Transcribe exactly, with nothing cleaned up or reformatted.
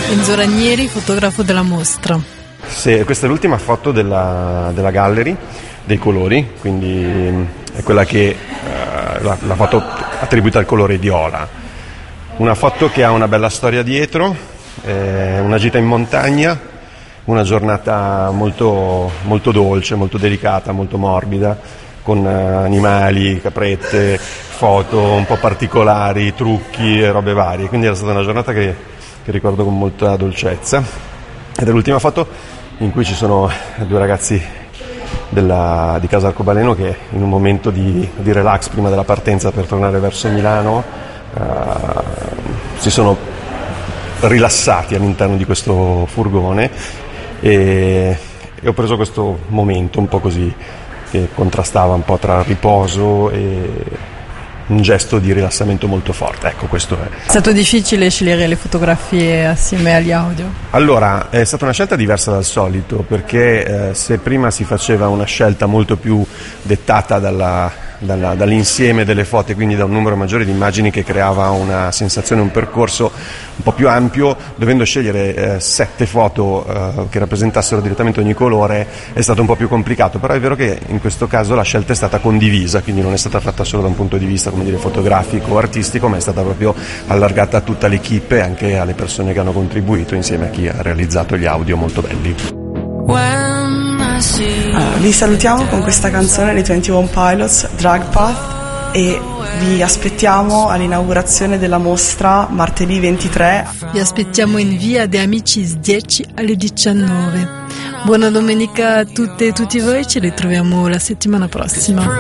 Enzo Ranieri, fotografo della mostra. Sì, questa è l'ultima foto della, della gallery dei colori, quindi è quella che eh, la, la foto attribuita al colore viola. Una foto che ha una bella storia dietro, eh, una gita in montagna, una giornata molto, molto dolce, molto delicata, molto morbida, con eh, animali, caprette, foto un po' particolari, trucchi e robe varie. Quindi era stata una giornata che, che ricordo con molta dolcezza. Ed è l'ultima foto in cui ci sono due ragazzi della, di Casa Arcobaleno che in un momento di, di relax prima della partenza per tornare verso Milano eh, si sono rilassati all'interno di questo furgone e, e ho preso questo momento un po' così che contrastava un po' tra riposo e un gesto di rilassamento molto forte. Ecco, questo è. È stato difficile scegliere le fotografie assieme agli audio? Allora, è stata una scelta diversa dal solito, perché eh, se prima si faceva una scelta molto più dettata dalla, dalla, dall'insieme delle foto, quindi da un numero maggiore di immagini che creava una sensazione, un percorso un po' più ampio, dovendo scegliere eh, sette foto eh, che rappresentassero direttamente ogni colore, è stato un po' più complicato, però è vero che in questo caso la scelta è stata condivisa, quindi non è stata fatta solo da un punto di vista, come dire, fotografico o artistico, ma è stata proprio allargata a tutta l'equipe e anche alle persone che hanno contribuito insieme a chi ha realizzato gli audio molto belli. Allora, vi salutiamo con questa canzone dei ventuno Pilots, Drag Path, e vi aspettiamo all'inaugurazione della mostra martedì ventitré. Vi aspettiamo in via De Amicis dieci alle diciannove. Buona domenica a tutte e tutti voi, ci ritroviamo la settimana prossima.